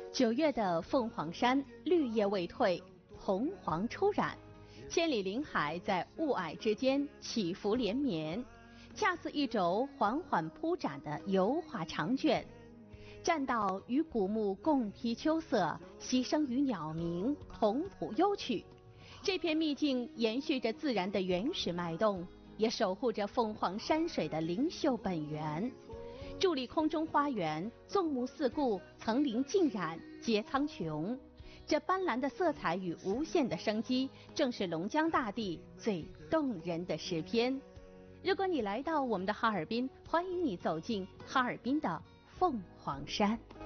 9月的凤凰山，绿叶未退，红黄初染，千里林海在雾霭之间起伏连绵，恰似一轴缓缓铺展的油画长卷。栈道与古木共披秋色，溪声与鸟鸣同谱幽曲。这片秘境延续着自然的原始脉动，也守护着凤凰山水的灵秀本源。伫立空中花园，纵目四顾，层林尽染，皆苍穹。这斑斓的色彩与无限的生机，正是龙江大地最动人的诗篇。如果你来到我们的哈尔滨，欢迎你走进哈尔滨的凤凰山。